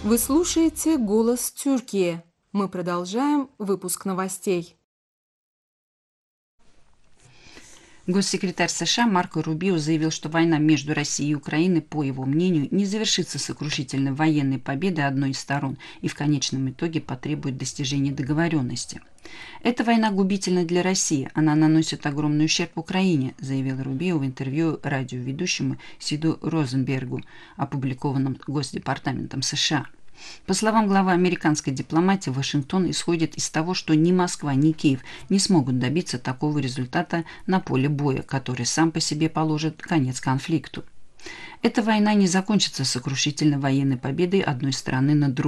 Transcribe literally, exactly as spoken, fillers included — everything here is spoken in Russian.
Вы слушаете «Голос Тюркии». Мы продолжаем выпуск новостей. Госсекретарь США Марко Рубио заявил, что война между Россией и Украиной, по его мнению, не завершится сокрушительной военной победой одной из сторон и в конечном итоге потребует достижения договоренности. «Эта война губительна для России, она наносит огромный ущерб Украине», заявил Рубио в интервью радиоведущему Сиду Розенбергу, опубликованном Госдепартаментом США. По словам главы американской дипломатии, Вашингтон исходит из того, что ни Москва, ни Киев не смогут добиться такого результата на поле боя, который сам по себе положит конец конфликту. Эта война не закончится сокрушительной военной победой одной страны над другой.